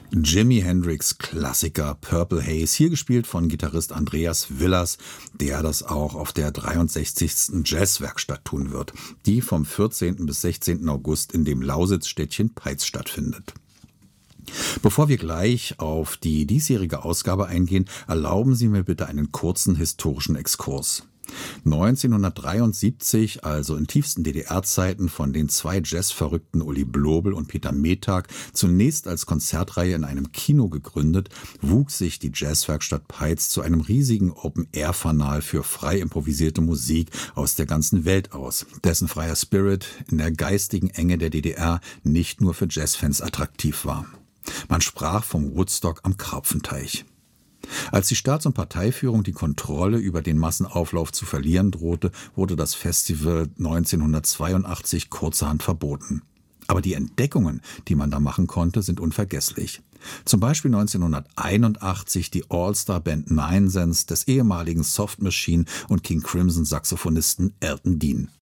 Jimi Hendrix Klassiker Purple Haze, hier gespielt von Gitarrist Andreas Willers, der das auch auf der 63. Jazzwerkstatt tun wird, die vom 14. bis 16. August in dem Lausitzstädtchen Peitz stattfindet. Bevor wir gleich auf die diesjährige Ausgabe eingehen, erlauben Sie mir bitte einen kurzen historischen Exkurs. 1973, also in tiefsten DDR-Zeiten, von den zwei Jazzverrückten Uli Blobel und Peter Metag zunächst als Konzertreihe in einem Kino gegründet, wuchs sich die Jazzwerkstatt Peitz zu einem riesigen Open-Air-Fanal für frei improvisierte Musik aus der ganzen Welt aus, dessen freier Spirit in der geistigen Enge der DDR nicht nur für Jazzfans attraktiv war. Man sprach vom Woodstock am Karpfenteich. Als die Staats- und Parteiführung die Kontrolle über den Massenauflauf zu verlieren drohte, wurde das Festival 1982 kurzerhand verboten. Aber die Entdeckungen, die man da machen konnte, sind unvergesslich. Zum Beispiel 1981 die All-Star-Band Nine Cents des ehemaligen Soft Machine und King Crimson Saxophonisten Elton Dean.